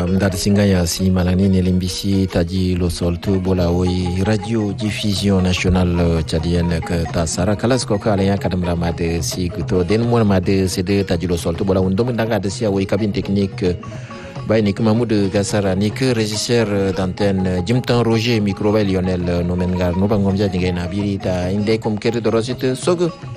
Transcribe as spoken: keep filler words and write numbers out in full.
mdada singaya si malanini limbisi taji lo soltu bola oi radio diffusion nationale tchadienne que ta sara kalas ko kala ya kadam ramade si guto den mo ramade c'est taji lo soltu bola undom ndanga de si oi cabine technique bayni Mahmoud Gassara ni que régisseur d'antenne Jimtan Roger micro Lionel Nomengar no bangom jadi ngena birita inde kom kere dorosite sogo